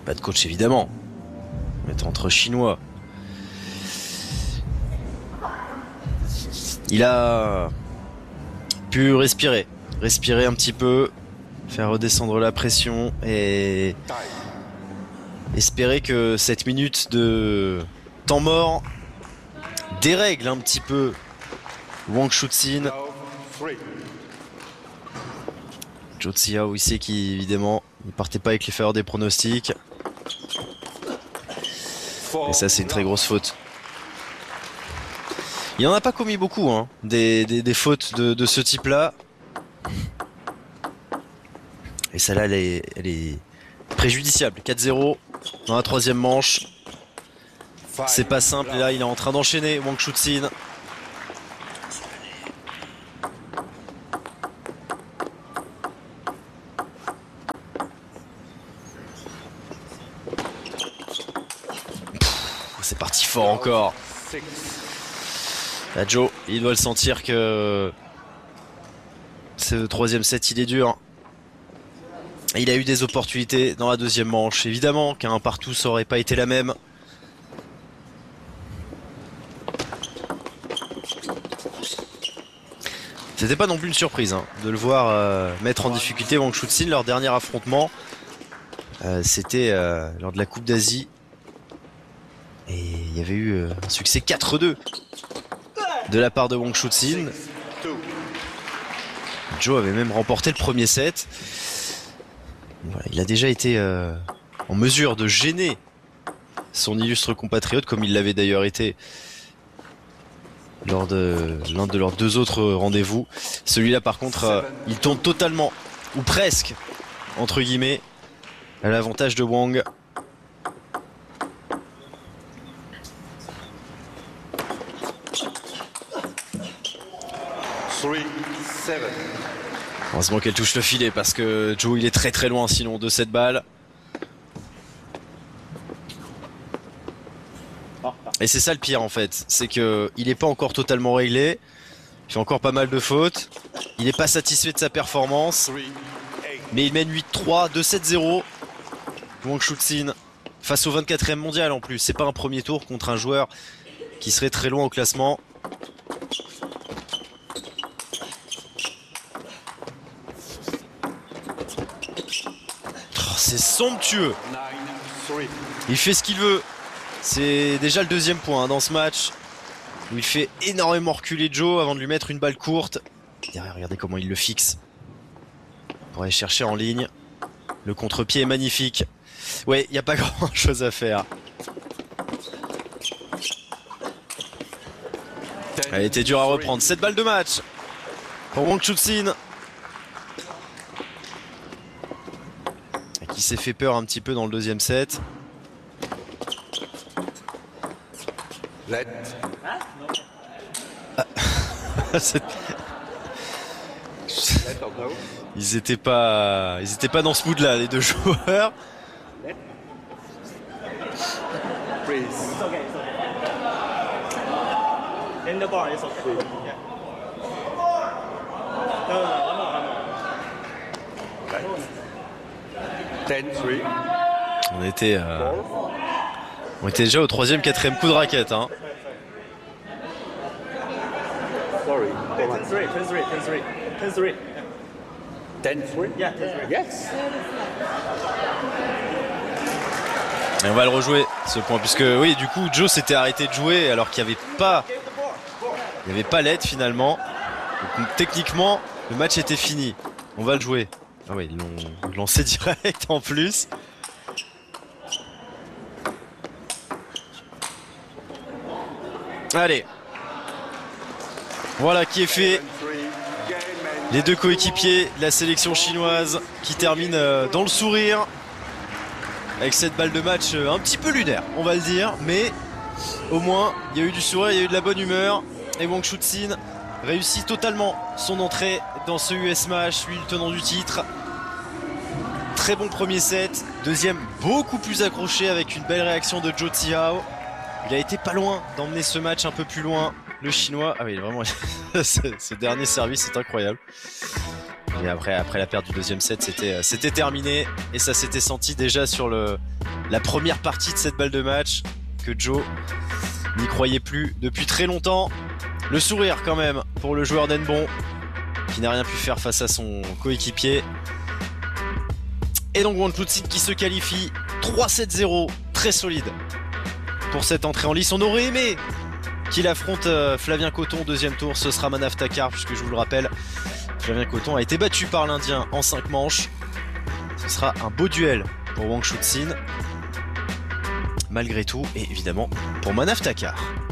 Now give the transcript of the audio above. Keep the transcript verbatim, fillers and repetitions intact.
Pas de coach évidemment. On est entre Chinois. Il a pu respirer. Respirer un petit peu. Faire redescendre la pression. Et espérer que cette minute de temps mort dérègle un petit peu Wang Chuzin. Zhou Ziao ici qui évidemment ne partait pas avec les faveurs des pronostics. Et ça c'est une très grosse faute. Il n'en a pas commis beaucoup hein, des, des, des fautes de, de ce type là. Et celle-là elle est, elle est préjudiciable. quatre zéro dans la troisième manche. C'est pas simple et là il est en train d'enchaîner Wang Chuzin. C'est parti fort encore. Là, Joe, il doit le sentir que ce troisième set il est dur. Il a eu des opportunités dans la deuxième manche. Évidemment qu'un partout ça aurait pas été la même. C'était pas non plus une surprise hein, de le voir euh, mettre en difficulté Wang Chuzin. Leur dernier affrontement euh, c'était euh, lors de la Coupe d'Asie. Et il y avait eu euh, un succès quatre deux de la part de Wang Chuzin. Joe avait même remporté le premier set. Voilà, il a déjà été euh, en mesure de gêner son illustre compatriote, comme il l'avait d'ailleurs été lors de l'un de leurs deux autres rendez-vous. Celui-là par contre, euh, il tourne totalement, ou presque, entre guillemets, à l'avantage de Wang. Heureusement qu'elle touche le filet parce que Joe il est très très loin sinon de cette balle. Et c'est ça le pire en fait, c'est que il n'est pas encore totalement réglé. Il fait encore pas mal de fautes. Il n'est pas satisfait de sa performance. Mais il mène huit trois, deux sept zéro. Wang Chuzin face au vingt-quatrième mondial en plus. C'est pas un premier tour contre un joueur qui serait très loin au classement. C'est somptueux. Il fait ce qu'il veut. C'est déjà le deuxième point hein, dans ce match où il fait énormément reculer Joe avant de lui mettre une balle courte. Derrière, regardez comment il le fixe pour aller chercher en ligne. Le contre-pied est magnifique. Ouais, il n'y a pas grand chose à faire. Elle était dure à reprendre. sept balles de match pour Wang Chuzin. Qui s'est fait peur un petit peu dans le deuxième set. Ah. Ils étaient pas, ils étaient pas dans ce mood là, les deux joueurs. On était, euh, on était déjà au troisième, quatrième coup de raquette. Hein. Et on va le rejouer ce point puisque oui du coup Joe s'était arrêté de jouer alors qu'il n'y avait pas, il n'y avait pas l'aide finalement. Donc, techniquement le match était fini. On va le jouer. Ah ouais, ils l'ont lancé direct en plus. Allez. Voilà qui est fait. Les deux coéquipiers de la sélection chinoise qui terminent dans le sourire. Avec cette balle de match un petit peu lunaire, on va le dire. Mais au moins, il y a eu du sourire, il y a eu de la bonne humeur. Et Wang Chuzin réussit totalement son entrée dans ce U S Match, lui le tenant du titre. Très bon premier set, deuxième beaucoup plus accroché avec une belle réaction de Zhou Ziao. Il a été pas loin d'emmener ce match un peu plus loin, le chinois. Ah oui, vraiment, ce, ce dernier service est incroyable. Et après, après la perte du deuxième set, c'était c'était terminé et ça s'était senti déjà sur le la première partie de cette balle de match, que Joe n'y croyait plus depuis très longtemps. Le sourire quand même pour le joueur d'Henbon, qui n'a rien pu faire face à son coéquipier. Et donc Wang Chut-Sin qui se qualifie. Trois sept zéro, très solide pour cette entrée en lice. On aurait aimé qu'il affronte euh, Flavien Coton au deuxième tour. Ce sera Manav Takar, puisque je vous le rappelle, Flavien Coton a été battu par l'Indien en cinq manches. Ce sera un beau duel pour Wang Chut-Sin, malgré tout, et évidemment pour Manav Takar.